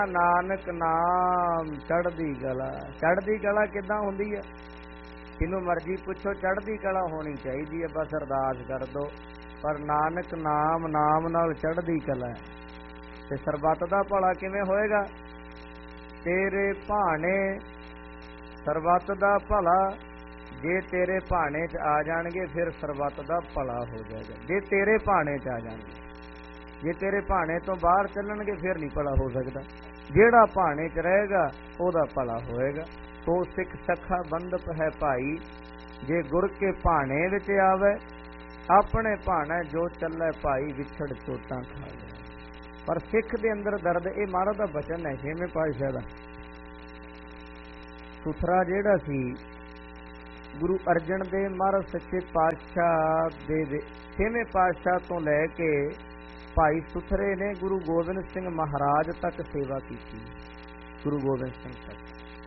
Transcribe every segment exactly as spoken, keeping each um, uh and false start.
ਨਾਨਕ ਨਾਮ ਚੜ੍ਹਦੀ ਕਲਾ। ਚੜ੍ਹਦੀ ਕਲਾ ਕਿੱਦਾਂ ਹੁੰਦੀ ਹੈ? ਜਿਹਨੂੰ ਮਰਜ਼ੀ ਪੁੱਛੋ, ਚੜ੍ਹਦੀ ਕਲਾ ਹੋਣੀ ਚਾਹੀਦੀ ਹੈ, ਬਸ ਅਰਦਾਸ ਕਰ ਦੋ। ਪਰ ਨਾਨਕ ਨਾਮ, ਨਾਮ ਨਾਲ ਚੜ੍ਹਦੀ ਕਲਾ ਹੈ। ਤੇ ਸਰਬੱਤ ਦਾ ਭਲਾ ਕਿਵੇਂ ਹੋਏਗਾ? ਤੇਰੇ ਭਾਣੇ ਸਰਬੱਤ ਦਾ ਭਲਾ ਜੇ ਤੇਰੇ ਭਾਣੇ 'ਚ ਆ ਜਾਣਗੇ, ਫਿਰ ਸਰਬੱਤ ਦਾ ਭਲਾ ਹੋ ਜਾਏਗਾ। ਜੇ ਤੇਰੇ ਭਾਣੇ 'ਚ ਆ ਜਾਣਗੇ, ਜੇ ਤੇਰੇ ਭਾਣੇ ਤੋਂ ਬਾਹਰ ਚੱਲਣਗੇ ਫਿਰ ਨਹੀਂ ਭਲਾ ਹੋ ਸਕਦਾ। ਜਿਹੜਾ ਭਾਣੇ 'ਚ ਰਹੇਗਾ ਉਹਦਾ ਭਲਾ ਹੋਏਗਾ। ਸੋ ਸਿੱਖ ਸਖਾ ਬੰਧਪ ਹੈ ਭਾਈ, ਜੇ ਗੁਰ ਕੇ ਭਾਣੇ ਵਿੱਚ ਆਵੇ, ਆਪਣੇ ਭਾਣਾ ਜੋ ਚੱਲੇ ਭਾਈ, ਵਿਛੜ ਚੋਟਾਂ ਖਾ ਲੈ। ਪਰ ਸਿੱਖ ਦੇ ਅੰਦਰ ਦਰਦ, ਇਹ ਮਹਾਰਾਜ ਦਾ ਬਚਨ ਹੈ ਛੇਵੇਂ ਪਾਤਸ਼ਾਹ ਦਾ। ਸੁਥਰਾ ਜਿਹੜਾ ਸੀ ਗੁਰੂ ਅਰਜਨ ਦੇਵ ਮਹਾਰਾਜ ਸੱਚੇ ਪਾਤਸ਼ਾਹ ਦੇ ਛੇਵੇਂ ਪਾਤਸ਼ਾਹ ਤੋਂ ਲੈ ਕੇ ਭਾਈ ਸੁਥਰੇ ਨੇ ਗੁਰੂ ਗੋਬਿੰਦ ਸਿੰਘ ਮਹਾਰਾਜ ਤੱਕ ਸੇਵਾ ਕੀਤੀ। ਗੁਰੂ ਗੋਬਿੰਦ ਸਿੰਘ ਤੱਕ।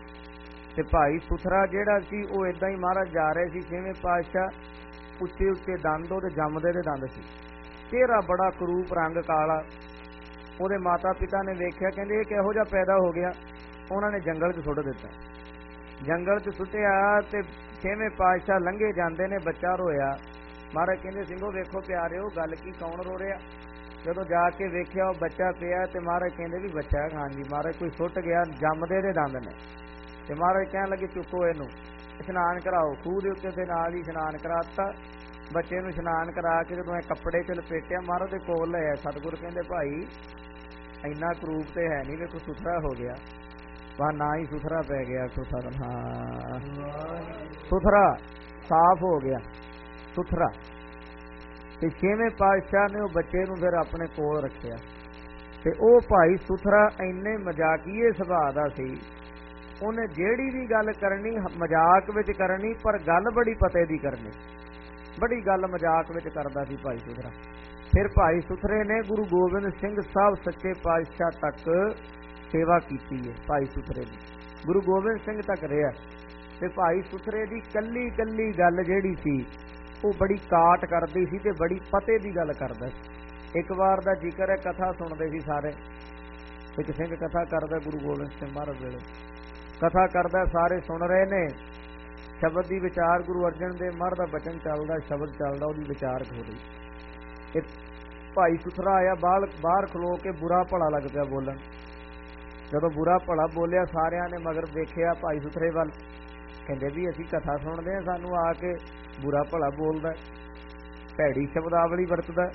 ਤੇ ਭਾਈ ਸੁਥਰਾ ਜਿਹੜਾ ਸੀ ਉਹ ਏਦਾਂ ਹੀ ਮਹਾਰਾਜ ਜਾ ਰਹੇ ਸੀ ਛੇਵੇਂ ਪਾਤਸ਼ਾਹ। ਉੱਚੇ ਉੱਚੇ ਦੰਦ ਉਹਦੇ ਜੰਮਦੇ ਦੇ ਦੰਦ ਸੀ, ਚਿਹਰਾ ਬੜਾ ਕਰੂਪ, ਰੰਗ ਕਾਲਾ। ਉਹਦੇ ਮਾਤਾ ਪਿਤਾ ਨੇ ਵੇਖਿਆ, ਕਹਿੰਦੇ ਇਹ ਕਿਹੋ ਜਿਹਾ ਪੈਦਾ ਹੋ ਗਿਆ। ਉਹਨਾਂ ਨੇ ਜੰਗਲ 'ਚ ਸੁੱਟ ਦਿੱਤਾ। ਜੰਗਲ 'ਚ ਸੁੱਟਿਆ ਤੇ ਛੇਵੇਂ ਪਾਤਸ਼ਾਹ ਲੰਘੇ ਜਾਂਦੇ ਨੇ, ਬੱਚਾ ਰੋਇਆ। ਮਹਾਰਾਜ ਕਹਿੰਦੇ ਸਿੰਘੋ ਵੇਖੋ ਪਿਆਰਿਓ, ਗੱਲ ਕੀ, ਕੌਣ ਰੋ ਰਿਹਾ? ਜਦੋਂ ਜਾ ਕੇ ਵੇਖਿਆ ਉਹ ਬੱਚਾ ਪਿਆ ਤੇ ਮਹਾਰਾਜ ਕਹਿੰਦੇ ਵੀ ਬੱਚਾ ਹੈ। ਹਾਂਜੀ ਮਹਾਰਾਜ, ਕੋਈ ਸੁੱਟ ਗਿਆ, ਜੰਮਦੇ ਦੇ ਦੰਦ ਨੇ। ਤੇ ਮਹਾਰਾਜ ਕਹਿਣ ਲੱਗੇ ਚੁੱਕੋ ਇਹਨੂੰ, ਇਸ਼ਨਾਨ ਕਰਾਓ। ਖੂਹ ਦੇ ਉੱਤੇ ਦੇ ਨਾਲ ਹੀ ਇਸ਼ਨਾਨ ਕਰਾਤਾ। ਬੱਚੇ ਨੂੰ ਇਸ਼ਨਾਨ ਕਰਾ ਕੇ ਜਦੋਂ ਇਹ ਕੱਪੜੇ 'ਚ ਲਪੇਟਿਆ, ਮਹਾਰਾਜ ਦੇ ਕੋਲ ਲਿਆ। ਸਤਿਗੁਰ ਕਹਿੰਦੇ ਭਾਈ ਇੰਨਾ ਕਰੂਪ ਤੇ ਹੈ ਨਹੀਂ, ਵੇਖੋ ਸੁਥਰਾ ਹੋ ਗਿਆ। ਵਾ ਨਾ ਹੀ ਸੁਥਰਾ ਪੈ ਗਿਆ। ਹਾਂ, ਸੁਥਰਾ ਸਾਫ਼ ਹੋ ਗਿਆ, ਸੁਥਰਾ। ਤੇ ਛੇਵੇਂ ਪਾਤਸ਼ਾਹ ਨੇ ਉਹ ਬੱਚੇ ਨੂੰ ਫਿਰ ਆਪਣੇ ਕੋਲ ਰੱਖਿਆ। ਤੇ ਉਹ ਭਾਈ ਸੁਥਰਾ ਇੰਨੇ ਮਜ਼ਾਕੀਏ ਸੁਭਾਅ ਦਾ ਸੀ, ਉਹਨੇ ਜਿਹੜੀ ਵੀ ਗੱਲ ਕਰਨੀ ਮਜ਼ਾਕ ਵਿੱਚ ਕਰਨੀ, ਪਰ ਗੱਲ ਬੜੀ ਪਤੇ ਦੀ ਕਰਨੀ। ਬੜੀ ਗੱਲ ਮਜ਼ਾਕ ਵਿੱਚ ਕਰਦਾ ਸੀ ਭਾਈ ਸੁਥਰਾ। ਫਿਰ ਭਾਈ ਸੁਥਰੇ ਨੇ ਗੁਰੂ ਗੋਬਿੰਦ ਸਿੰਘ ਸਾਹਿਬ ਸੱਚੇ ਪਾਤਸ਼ਾਹ ਤੱਕ ਸੇਵਾ ਕੀਤੀ ਹੈ। ਭਾਈ ਸੁਥਰੇ ਦੀ ਗੁਰੂ ਗੋਬਿੰਦ ਸਿੰਘ ਤੱਕ ਰਿਹਾ। ਤੇ ਭਾਈ ਸੁਥਰੇ ਦੀ ਕੱਲੀ ਕੱਲੀ ਗੱਲ ਜਿਹੜੀ ਸੀ ਉਹ ਬੜੀ ਕਾਟ ਕਰਦੀ ਸੀ ਤੇ ਬੜੀ ਪਤੇ ਦੀ ਗੱਲ ਕਰਦਾ ਸੀ। ਇੱਕ ਵਾਰ ਦਾ ਜ਼ਿਕਰ ਹੈ, ਕਥਾ ਸੁਣਦੇ ਸੀ ਸਾਰੇ। ਇੱਕ ਸਿੰਘ ਕਥਾ ਕਰਦਾ ਗੁਰੂ ਗੋਬਿੰਦ ਸਿੰਘ ਮਹਾਰਾਜ ਵੇਲੇ, ਕਥਾ ਕਰਦਾ, ਸਾਰੇ ਸੁਣ ਰਹੇ ਨੇ। ਸ਼ਬਦ ਦੀ ਵਿਚਾਰ, ਗੁਰੂ ਅਰਜਨ ਦੇਵ ਮਹਾਰਾਜ ਦਾ ਬਚਨ ਚੱਲਦਾ, ਸ਼ਬਦ ਚੱਲਦਾ, ਉਹਦੀ ਵਿਚਾਰ ਹੋ ਰਹੀ। ਭਾਈ ਸੁਥਰਾ ਆਇਆ, ਬਾਹਰ ਬਾਹਰ ਖਲੋ ਕੇ ਬੁਰਾ ਭਲਾ ਲੱਗ ਪਿਆ ਬੋਲਣ। ਜਦੋਂ ਬੁਰਾ ਭਲਾ ਬੋਲਿਆ, ਸਾਰਿਆਂ ਨੇ ਮਗਰ ਦੇਖਿਆ ਭਾਈ ਸੁਥਰੇ ਵੱਲ। ਕਹਿੰਦੇ ਵੀ ਅਸੀਂ ਕਥਾ ਸੁਣਦੇ ਹਾਂ, ਸਾਨੂੰ ਆ ਕੇ ਬੁਰਾ ਭਲਾ ਬੋਲਦਾ, ਭੈੜੀ ਸ਼ਬਦਾਵਲੀ ਵਰਤਦਾ।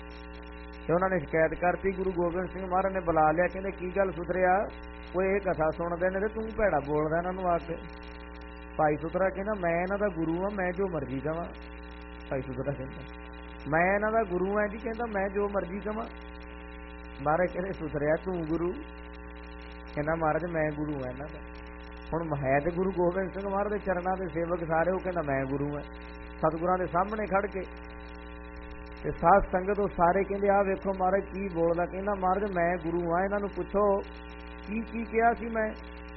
ਤੇ ਉਹਨਾਂ ਨੇ ਸ਼ਿਕਾਇਤ ਕਰਤੀ। ਗੁਰੂ ਗੋਬਿੰਦ ਸਿੰਘ ਮਹਾਰਾਜ ਨੇ ਬੁਲਾ ਲਿਆ। ਕਹਿੰਦੇ ਕੀ ਗੱਲ ਸੁਥਰਿਆ, ਉਹ ਇਹ ਕਥਾ ਸੁਣਦੇ ਨੇ ਤੇ ਤੂੰ ਭੈੜਾ ਬੋਲਦਾ ਇਹਨਾਂ ਨੂੰ ਆ ਕੇ। ਭਾਈ ਸੁਥਰਾ ਕਹਿੰਦਾ ਮੈਂ ਇਹਨਾਂ ਦਾ ਗੁਰੂ ਹਾਂ, ਮੈਂ ਜੋ ਮਰਜ਼ੀ ਕਵਾਂ। ਭਾਈ ਸੁਥਰਾ ਕਹਿੰਦਾ ਮੈਂ ਇਹਨਾਂ ਦਾ ਗੁਰੂ ਹਾਂ ਜੀ। ਕਹਿੰਦਾ ਮੈਂ ਜੋ ਮਰਜ਼ੀ ਕਵਾਂ। ਮਹਾਰਾਜ ਕਹਿੰਦੇ ਸੁਥਰਿਆ ਤੂੰ ਗੁਰੂ? ਕਹਿੰਦਾ ਮਹਾਰਾਜ ਮੈਂ ਗੁਰੂ ਹਾਂ ਇਹਨਾਂ ਦਾ। ਹੁਣ ਹੈ ਤੇ ਗੁਰੂ ਗੋਬਿੰਦ ਸਿੰਘ ਮਹਾਰਾਜ ਦੇ ਚਰਨਾਂ ਦੇ ਸੇਵਕ ਸਾਰੇ। ਉਹ ਕਹਿੰਦਾ ਮੈਂ ਗੁਰੂ ਹਾਂ। ਸਤਿਗੁਰਾਂ ਦੇ ਸਾਹਮਣੇ ਖੜ ਕੇ ਤੇ ਸਾਧ ਸੰਗਤ ਉਹ ਸਾਰੇ ਕਹਿੰਦੇ ਆਹ ਵੇਖੋ ਮਹਾਰਾਜ ਕੀ ਬੋਲਦਾ। ਕਹਿੰਦਾ ਮਹਾਰਾਜ ਮੈਂ ਗੁਰੂ ਹਾਂ, ਇਹਨਾਂ ਨੂੰ ਪੁੱਛੋ ਕੀ ਕੀ ਕਿਹਾ ਸੀ ਮੈਂ,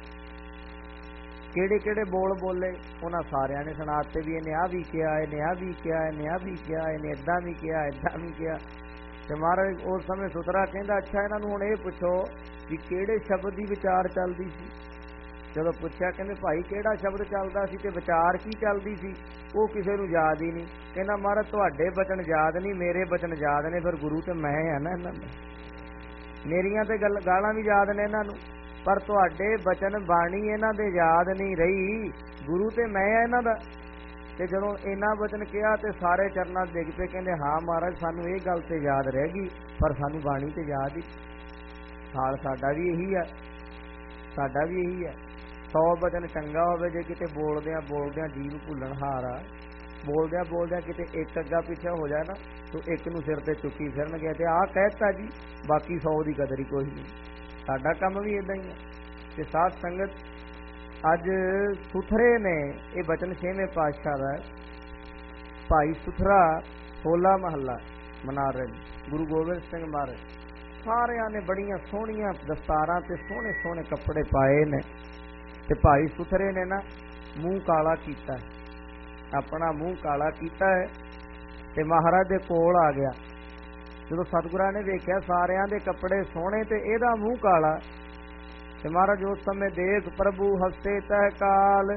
ਕਿਹੜੇ ਕਿਹੜੇ ਬੋਲ ਬੋਲੇ। ਉਹਨਾਂ ਸਾਰਿਆਂ ਨੇ ਸੁਣਾਤੇ ਵੀ ਇਹਨੇ ਆਹ ਵੀ ਕਿਹਾ, ਇਹਨੇ ਆਹ ਵੀ ਕਿਹਾ, ਇਹਨੇ ਆਹ ਵੀ ਕਿਹਾ, ਇਹਨੇ ਏਦਾਂ ਵੀ ਕਿਹਾ, ਏਦਾਂ ਵੀ ਕਿਹਾ। ਤੇ ਮਹਾਰਾਜ ਉਸ ਸਮੇਂ ਸੁਥਰਾ ਕਹਿੰਦਾ ਅੱਛਾ ਇਹਨਾਂ ਨੂੰ ਹੁਣ ਇਹ ਪੁੱਛੋ ਵੀ ਕਿਹੜੇ ਸ਼ਬਦ ਦੀ ਵਿਚਾਰ ਚੱਲਦੀ ਸੀ। ਜਦੋਂ ਪੁੱਛਿਆ ਕਹਿੰਦੇ ਭਾਈ ਕਿਹੜਾ ਸ਼ਬਦ ਚੱਲਦਾ ਸੀ ਤੇ ਵਿਚਾਰ ਕੀ ਚੱਲਦੀ ਸੀ, ਉਹ ਕਿਸੇ ਨੂੰ ਯਾਦ ਹੀ ਨਹੀਂ। ਕਹਿੰਦਾ ਮਹਾਰਾਜ ਤੁਹਾਡੇ ਬਚਨ ਯਾਦ ਨਹੀਂ, ਮੇਰੇ ਬਚਨ ਯਾਦ ਨੇ। ਫਿਰ ਗੁਰੂ ਤੇ ਮੈਂ ਆ ਨਾ ਇਹਨਾਂ ਦਾ। ਮੇਰੀਆਂ ਤੇ ਗੱਲ ਗਾਲਾਂ ਵੀ ਯਾਦ ਨੇ ਇਹਨਾਂ ਨੂੰ, ਪਰ ਤੁਹਾਡੇ ਬਚਨ ਬਾਣੀ ਇਹਨਾਂ ਦੇ ਯਾਦ ਨਹੀਂ ਰਹੀ। ਗੁਰੂ ਤੇ ਮੈਂ ਆ ਇਹਨਾਂ ਦਾ। ਤੇ ਜਦੋਂ ਇਹਨਾਂ ਬਚਨ ਕਿਹਾ ਤੇ ਸਾਰੇ ਚਰਨਾਂ ਡਿੱਗ ਪਏ। ਕਹਿੰਦੇ ਹਾਂ ਮਹਾਰਾਜ ਸਾਨੂੰ ਇਹ ਗੱਲ ਤੇ ਯਾਦ ਰਹਿ ਗਈ, ਪਰ ਸਾਨੂੰ ਬਾਣੀ ਤੇ ਯਾਦ ਹੀ। ਹਾਲ ਸਾਡਾ ਵੀ ਇਹੀ ਆ, ਸਾਡਾ ਵੀ ਇਹੀ ਆ। ਸੌ ਬਚਨ ਚੰਗਾ ਹੋਵੇ, ਜੇ ਕਿਤੇ ਬੋਲਦਿਆਂ ਬੋਲਦਿਆਂ ਜੀਵ ਭੁੱਲਣ ਹਾਰ ਆ। ਬੋਲਦਿਆਂ ਬੋਲਦਿਆਂ ਕਿਤੇ ਇੱਕ ਅੱਗਾ ਪਿੱਛੇ ਹੋ ਜਾਏ ਨਾ, ਤੂੰ ਇੱਕ ਨੂੰ ਸਿਰ ਤੇ ਚੁੱਕੀ ਫਿਰਨਗੇ ਤੇ ਆਹ ਕਹਿਤਾ ਜੀ, ਬਾਕੀ ਸੌ ਦੀ ਕਦਰ ਹੀ ਕੋਈ ਨਹੀਂ। ਸਾਡਾ ਕੰਮ ਵੀ ਏਦਾਂ ਹੀ ਆ। ਤੇ ਸਾਧ ਸੰਗਤ ਅੱਜ ਸੁਥਰੇ ਨੇ ਇਹ ਬਚਨ ਛੇਵੇਂ ਪਾਤਸ਼ਾਹ ਦਾ। ਭਾਈ ਸੁਥਰਾ ਹੋਲਾ ਮਹੱਲਾ ਮਨਾ ਰਹੇ ਨੇ ਗੁਰੂ ਗੋਬਿੰਦ ਸਿੰਘ ਮਹਾਰਾਜ। ਸਾਰਿਆਂ ਨੇ ਬੜੀਆਂ ਸੋਹਣੀਆਂ ਦਸਤਾਰਾਂ ਤੇ ਸੋਹਣੇ ਸੋਹਣੇ ਕੱਪੜੇ ਪਾਏ ਨੇ। ਤੇ ਭਾਈ ਸੁਥਰੇ ਨੇ ਨਾ ਮੂੰਹ ਕਾਲਾ ਕੀਤਾ, ਆਪਣਾ ਮੂੰਹ ਕਾਲਾ ਕੀਤਾ ਹੈ ਤੇ ਮਹਾਰਾਜ ਦੇ ਕੋਲ ਆ ਗਿਆ। ਜਦੋਂ ਸਤਿਗੁਰਾਂ ਨੇ ਵੇਖਿਆ ਸਾਰਿਆਂ ਦੇ ਕੱਪੜੇ ਸੋਹਣੇ ਤੇ ਇਹਦਾ ਮੂੰਹ ਕਾਲਾ, ਤੇ ਮਹਾਰਾਜ ਉਸ ਸਮੇਂ ਦੇਖ ਪ੍ਰਭੂ ਹੱਸੇ ਤਹਿ ਕਾਲ,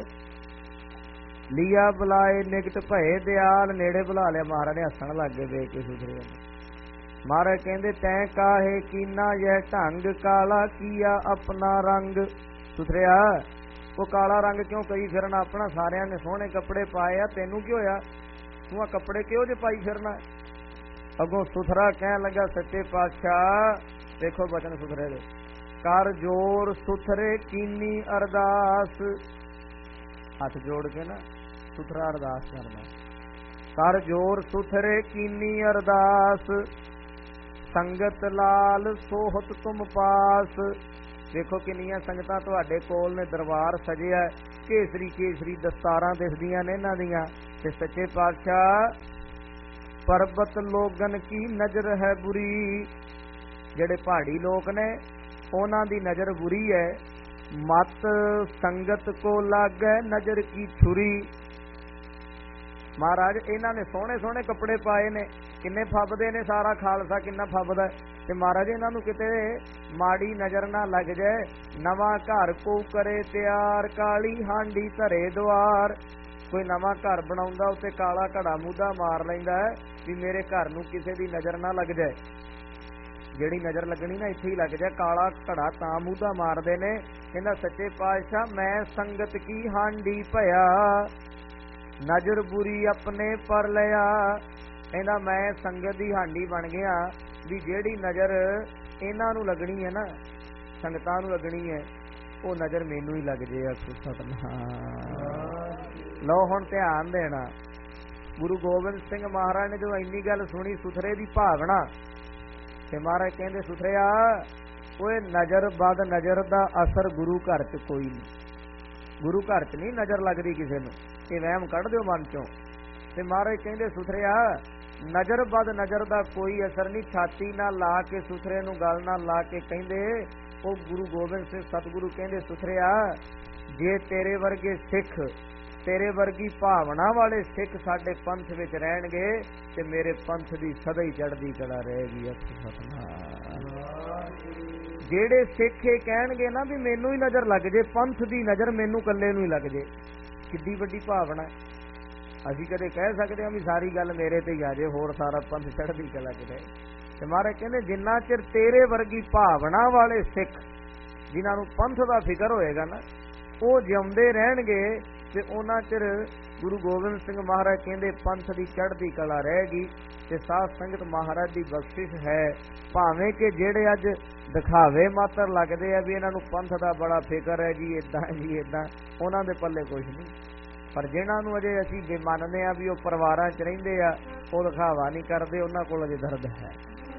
ਲਿਆ ਬੁਲਾਏ ਨਿਕਟ ਭਏ ਦਿਆਲ। ਨੇੜੇ ਬੁਲਾ ਲਿਆ, ਮਹਾਰਾਜ ਨੇ ਹੱਸਣ ਲੱਗ ਗਏ ਵੇਖ ਕੇ ਸੁਥਰੇ ਨੂੰ। ਮਹਾਰਾਜ ਕਹਿੰਦੇ ਤੈਂ ਕਾਹੇ ਕੀਨਾ ਯਹ ਢੰਗ, ਕਾਲਾ ਕੀਆ ਆਪਣਾ ਰੰਗ। ਸੁਥਰਿਆ ਉਹ ਕਾਲਾ ਰੰਗ ਕਿਉਂ ਕਰੀ ਫਿਰਨਾ ਆਪਣਾ? ਸਾਰਿਆਂ ਨੇ ਸੋਹਣੇ ਕੱਪੜੇ ਪਾਏ ਆ, ਤੈਨੂੰ ਕੀ ਹੋਇਆ? ਤੂੰ ਆ ਕੱਪੜੇ ਕਿਉਂ ਜੇ ਪਾਈ ਫਿਰਨਾ? ਅੱਗੋਂ ਸੁਥਰਾ ਕਹਿਣ ਲੱਗਾ ਸੱਚੇ ਪਾਤਸ਼ਾਹ, ਦੇਖੋ ਬਚਨ ਸੁਥਰੇ ਦੇ, ਕਰ ਜੋਰ ਸੁਥਰੇ ਕੀਨੀ ਅਰਦਾਸ। ਹੱਥ ਜੋੜ ਕੇ ਨਾ ਸੁਥਰਾ ਅਰਦਾਸ ਕਰਨਾ। ਕਰ ਜੋਰ ਸੁਥਰੇ ਕੀਨੀ ਅਰਦਾਸ, ਸੰਗਤ ਲਾਲ ਸੋਹਤ ਤੁਮ ਪਾਸ। ਦੇਖੋ ਕਿੰਨੀਆਂ ਸੰਗਤਾਂ ਤੁਹਾਡੇ ਕੋਲ ਨੇ, ਦਰਬਾਰ ਸਜਿਆ, ਕੇਸਰੀ ਕੇਸਰੀ ਦਸਤਾਰਾਂ ਦਿਸਦੀਆਂ ਨੇ ਇਹਨਾਂ ਦੀਆਂ। ਤੇ ਸੱਚੇ ਪਾਤਸ਼ਾਹ ਪਰਬਤ ਲੋਗਨ ਕੀ ਨਜ਼ਰ ਹੈ ਬੁਰੀ, ਜਿਹੜੇ ਪਹਾੜੀ ਲੋਕ ਨੇ ਉਹਨਾਂ ਦੀ ਨਜ਼ਰ ਬੁਰੀ ਹੈ। ਮਤ ਸੰਗਤ ਕੋ ਲਾਗੈ ਨਜ਼ਰ ਕੀ ਛੁਰੀ। ਮਹਾਰਾਜ ਇਹਨਾਂ ਨੇ ਸੋਹਣੇ ਸੋਹਣੇ ਕੱਪੜੇ ਪਾਏ ਨੇ, ਕਿੰਨੇ ਫੱਬਦੇ ਨੇ, ਸਾਰਾ ਖਾਲਸਾ ਕਿੰਨਾ ਫੱਬਦਾ। ਤੇ ਮਹਾਰਾਜ ਇਹਨਾਂ ਨੂੰ ਕਿਤੇ ਮਾੜੀ ਨਜ਼ਰ ਨਾ ਲੱਗ ਜਾਏ। ਨਵਾਂ ਘਰ ਕੋ ਕਰੇ ਤਿਆਰ, ਕਾਲੀ ਹਾਂਡੀ ਧਰੇ ਦੁਆਰ। ਕੋਈ ਨਵਾਂ ਘਰ ਬਣਾਉਂਦਾ ਉੱਤੇ ਕਾਲਾ ਘੜਾ ਮੂਧਾ ਮਾਰ ਲੈਂਦਾ ਹੈ ਵੀ ਮੇਰੇ ਘਰ ਨੂੰ ਕਿਸੇ ਦੀ ਨਜ਼ਰ ਨਾ ਲੱਗ ਜਾਏ। ਜਿਹੜੀ ਨਜ਼ਰ ਲੱਗਣੀ ਨਾ ਇੱਥੇ ਹੀ ਲੱਗ ਜਾਏ, ਕਾਲਾ ਘੜਾ ਤਾਂ ਮੂਧਾ ਮਾਰਦੇ ਨੇ। ਕਹਿੰਦਾ ਸੱਚੇ ਪਾਤਸ਼ਾਹ ਮੈਂ ਸੰਗਤ ਕੀ ਹਾਂਡੀ ਭਇਆ, ਨਜ਼ਰ ਬੁਰੀ ਆਪਣੇ ਪਰ ਲਿਆ। ਕਹਿੰਦਾ ਮੈਂ ਸੰਗਤ ਦੀ ਹਾਂਡੀ ਬਣ ਗਿਆ ਵੀ ਜਿਹੜੀ ਨਜ਼ਰ ਇਹਨਾਂ ਨੂੰ ਲੱਗਣੀ ਹੈ ਨਾ, ਸੰਗਤਾਂ ਨੂੰ ਲੱਗਣੀ ਹੈ, ਉਹ ਨਜ਼ਰ ਮੈਨੂੰ ਹੀ ਲੱਗ ਜੇ। ਆਖੋ ਸਤਿਨਾਮ। ਲਓ ਹੁਣ ਧਿਆਨ ਦੇਣਾ, ਗੁਰੂ ਗੋਬਿੰਦ ਸਿੰਘ ਮਹਾਰਾਜ ਨੇ ਜਦੋਂ ਇੰਨੀ ਗੱਲ ਸੁਣੀ ਸੁਥਰੇ ਦੀ ਭਾਵਨਾ, ਤੇ ਮਹਾਰਾਜ ਕਹਿੰਦੇ ਸੁਥਰਿਆ ਓਏ ਨਜ਼ਰ ਬਦ ਨਜ਼ਰ ਦਾ ਅਸਰ ਗੁਰੂ ਘਰ ਚ ਕੋਈ ਨਹੀਂ। ਗੁਰੂ ਘਰ ਚ ਨਹੀਂ ਨਜ਼ਰ ਲੱਗਦੀ ਕਿਸੇ ਨੂੰ, ਇਹ ਵਹਿਮ ਕੱਢ ਦਿਓ ਮਨ ਚੋਂ। ਤੇ ਮਹਾਰਾਜ ਕਹਿੰਦੇ ਸੁਥਰਿਆ ਨਜ਼ਰ ਬਦ ਨਜ਼ਰ ਦਾ ਕੋਈ ਅਸਰ ਨਹੀਂ। ਛਾਤੀ ਨਾਲ ਲਾ ਕੇ ਸੁਥਰੇ ਨੂੰ ਗੱਲ ਨਾਲ ਲਾ ਕੇ ਕਹਿੰਦੇ ਉਹ ਗੁਰੂ ਗੋਬਿੰਦ ਸਿੰਘ ਸਤਿਗੁਰੂ ਕਹਿੰਦੇ ਸੁਥਰਿਆ ਜੇ ਤੇਰੇ ਵਰਗੇ ਸਿੱਖ, ਤੇਰੇ ਵਰਗੀ ਭਾਵਨਾ ਵਾਲੇ ਸਿੱਖ ਸਾਡੇ ਪੰਥ ਵਿੱਚ ਰਹਿਣਗੇ ਤੇ ਮੇਰੇ ਪੰਥ ਦੀ ਸਦਾ ਹੀ ਚੜ੍ਹਦੀ ਕਲਾ ਰਹੇਗੀ। ਜਿਹੜੇ ਸਿੱਖ ਇਹ ਕਹਿਣਗੇ ਨਾ ਵੀ ਮੈਨੂੰ ਹੀ ਨਜ਼ਰ ਲੱਗ ਜੇ, ਪੰਥ ਦੀ ਨਜ਼ਰ ਮੈਨੂੰ ਇਕੱਲੇ ਨੂੰ ਹੀ ਲੱਗ ਜੇ, ਕਿੱਡੀ ਵੱਡੀ ਭਾਵਨਾ। ਅਸੀਂ ਕਦੇ ਕਹਿ ਸਕਦੇ ਹਾਂ ਵੀ ਸਾਰੀ ਗੱਲ ਮੇਰੇ ਤੇ ਹੀ ਆ ਜੇ, ਹੋਰ ਸਾਰਾ ਪੰਥ ਚੜ੍ਹਦੀ ਕਲਾ ਚ ਰਹੇ। ਤੇ ਮਹਾਰਾਜ ਕਹਿੰਦੇ ਜਿੰਨਾ ਚਿਰ ਤੇਰੇ ਵਰਗੀ ਭਾਵਨਾ ਵਾਲੇ ਸਿੱਖ, ਜਿਨ੍ਹਾਂ ਨੂੰ ਪੰਥ ਦਾ ਫਿਕਰ ਹੋਏਗਾ ਨਾ, ਉਹ ਜਿਉਂਦੇ ਰਹਿਣਗੇ ਤੇ ਉਹਨਾਂ ਚਿਰ ਗੁਰੂ ਗੋਬਿੰਦ ਸਿੰਘ ਮਹਾਰਾਜ ਕਹਿੰਦੇ ਪੰਥ ਦੀ ਚੜ੍ਹਦੀ ਕਲਾ ਰਹੇਗੀ। ਤੇ ਸਾਧ ਸੰਗਤ ਮਹਾਰਾਜ ਦੀ ਬਖਸ਼ਿਸ਼ ਹੈ, ਭਾਵੇਂ ਕਿ ਜਿਹੜੇ ਅੱਜ ਦਿਖਾਵੇ ਮਾਤਰ ਲੱਗਦੇ ਆ ਵੀ ਇਹਨਾਂ ਨੂੰ ਪੰਥ ਦਾ ਬੜਾ ਫਿਕਰ ਹੈ ਜੀ, ਏਦਾਂ ਜੀ ਏਦਾਂ, ਉਹਨਾਂ ਦੇ ਪੱਲੇ ਕੁਛ ਨਹੀਂ। ਪਰ ਜਿਹਨਾਂ ਨੂੰ ਅਜੇ ਅਸੀਂ ਮੰਨਦੇ ਆ ਵੀ ਉਹ ਪਰਿਵਾਰਾਂ 'ਚ ਰਹਿੰਦੇ ਆ, ਉਹ ਦਿਖਾਵਾ ਨਹੀਂ ਕਰਦੇ, ਉਹਨਾਂ ਕੋਲ ਅਜੇ ਦਰਦ ਹੈ।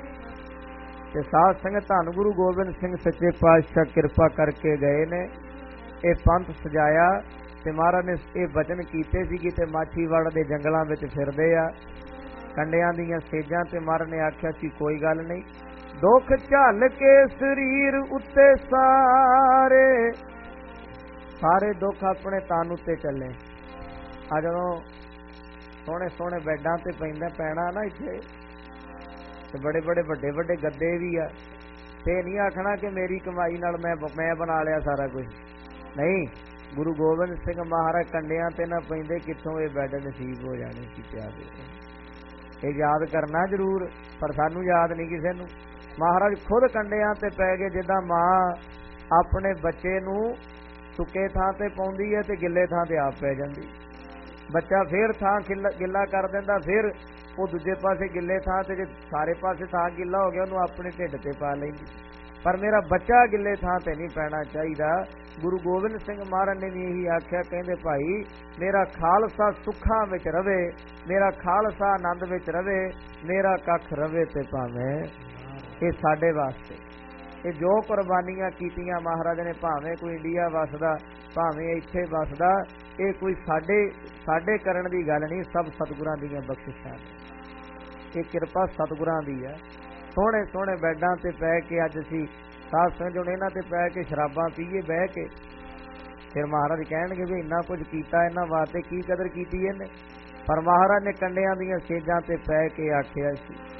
ਤੇ ਸਾਧ ਸੰਗਤ ਧੰਨ ਗੁਰੂ ਗੋਬਿੰਦ ਸਿੰਘ ਸੱਚੇ ਪਾਤਸ਼ਾਹ ਕਿਰਪਾ ਕਰਕੇ ਗਏ ਨੇ, ਇਹ ਪੰਥ ਸਜਾਇਆ। ਤੇ ਮਹਾਰਾਜ ਨੇ ਇਹ ਵਚਨ ਕੀਤੇ ਸੀ ਕਿ ਮਾਛੀਵਾੜਾ ਦੇ ਜੰਗਲਾਂ ਵਿੱਚ ਫਿਰਦੇ ਆ, ਕੰਡਿਆਂ ਦੀਆਂ ਸੇਜਾਂ ਤੇ ਮਹਾਰਾਜ ਨੇ ਆਖਿਆ ਸੀ ਕੋਈ ਗੱਲ ਨਹੀਂ, ਦੁੱਖ ਝੱਲ ਕੇ ਸਰੀਰ ਉੱਤੇ ਸਾਰੇ, ਸਾਰੇ ਦੁੱਖ ਆਪਣੇ ਤਨ ਉੱਤੇ ਚੱਲੇ। ਆ ਜਦੋਂ ਸੋਹਣੇ ਸੋਹਣੇ ਬੈਡਾਂ ਤੇ ਪੈਂਦਾ ਪੈਣਾ ਨਾ ਇੱਥੇ, ਤੇ ਬੜੇ ਬੜੇ ਵੱਡੇ ਵੱਡੇ ਗੱਦੇ ਵੀ ਆ, ਤੇ ਨਹੀਂ ਆਖਣਾ ਕਿ ਮੇਰੀ ਕਮਾਈ ਨਾਲ ਮੈਂ ਮੈਂ ਬਣਾ ਲਿਆ ਸਾਰਾ ਕੁਝ, ਨਹੀਂ। ਗੁਰੂ ਗੋਬਿੰਦ ਸਿੰਘ ਮਹਾਰਾਜ ਕੰਡਿਆਂ ਤੇ ਨਾ ਪੈਂਦੇ, ਕਿੱਥੋਂ ਇਹ ਬੈੱਡ ਨਸੀਬ ਹੋ ਜਾਣੇ ਸੀ ਪਿਆ ਦੇ। ਇਹ ਯਾਦ ਕਰਨਾ ਜ਼ਰੂਰ, ਪਰ ਸਾਨੂੰ ਯਾਦ ਨਹੀਂ ਕਿਸੇ ਨੂੰ। ਮਹਾਰਾਜ ਖੁਦ ਕੰਡਿਆਂ ਤੇ ਪੈ ਗਏ, ਜਿੱਦਾਂ ਮਾਂ ਆਪਣੇ ਬੱਚੇ ਨੂੰ ਸੁੱਕੇ ਥਾਂ ਤੇ ਪਾਉਂਦੀ ਹੈ ਤੇ ਗਿੱਲੇ ਥਾਂ ਤੇ ਆਪ ਪੈ ਜਾਂਦੀ। ਬੱਚਾ ਫੇਰ ਥਾਂ ਗਿੱਲਾ ਕਰ ਦਿੰਦਾ, ਫਿਰ ਉਹ ਦੂਜੇ ਪਾਸੇ ਗਿੱਲੇ ਥਾਂ ਤੇ, ਜੇ ਸਾਰੇ ਪਾਸੇ ਥਾਂ ਗਿੱਲਾ ਹੋ ਗਿਆ ਉਹਨੂੰ ਆਪਣੇ ਢਿੱਡ ਤੇ ਪਾ ਲੈਂਦੀ। ਪਰ ਮੇਰਾ ਬੱਚਾ ਗਿੱਲੇ ਥਾਂ ਤੇ ਨਹੀਂ ਪੈਣਾ ਚਾਹੀਦਾ। ਗੁਰੂ ਗੋਬਿੰਦ ਸਿੰਘ ਮਹਾਰਾਜ ਨੇ ਵੀ ਇਹੀ ਆਖਿਆ, ਕਹਿੰਦੇ ਭਾਈ ਮੇਰਾ ਖਾਲਸਾ ਸੁੱਖਾਂ ਵਿੱਚ ਰਵੇ, ਮੇਰਾ ਖਾਲਸਾ ਆਨੰਦ ਵਿੱਚ ਰਵੇ, ਮੇਰਾ ਕੱਖ ਰਵੇ ਤੇ ਭਾਵੇਂ। ਇਹ ਸਾਡੇ ਵਾਸਤੇ ਇਹ ਜੋ ਕੁਰਬਾਨੀਆਂ ਕੀਤੀਆਂ ਮਹਾਰਾਜ ਨੇ, ਭਾਵੇਂ ਕੋਈ ਇੰਡੀਆ ਵਸਦਾ ਭਾਵੇਂ ਇੱਥੇ ਵਸਦਾ, ਇਹ ਕੋਈ ਸਾਡੇ ਸਾਡੇ ਕਰਨ ਦੀ ਗੱਲ ਨਹੀਂ, ਸਭ ਸਤਿਗੁਰਾਂ ਦੀਆਂ ਬਖਸ਼ਿਸ਼ਾਂ ਨੇ। ਇਹ ਕਿਰਪਾ ਸਤਿਗੁਰਾਂ ਦੀ ਹੈ। ਸੋਹਣੇ ਸੋਹਣੇ ਬੈਡਾਂ ਤੇ ਪੈ ਕੇ ਅੱਜ ਅਸੀਂ ਸਾਧ ਸੰਗਤ ਹੁਣ ਇਹਨਾਂ ਤੇ ਪੈ ਕੇ ਸ਼ਰਾਬਾਂ ਪੀਏ ਬਹਿ ਕੇ, ਫਿਰ ਮਹਾਰਾਜ ਕਹਿਣਗੇ ਵੀ ਇੰਨਾ ਕੁਝ ਕੀਤਾ ਇਹਨਾਂ ਵਾਸਤੇ, ਕੀ ਕਦਰ ਕੀਤੀ ਇਹਨੇ। ਪਰ ਮਹਾਰਾਜ ਨੇ ਕੰਡਿਆਂ ਦੀਆਂ ਸੇਜਾਂ ਤੇ ਪੈ ਕੇ ਆਖਿਆ ਸੀ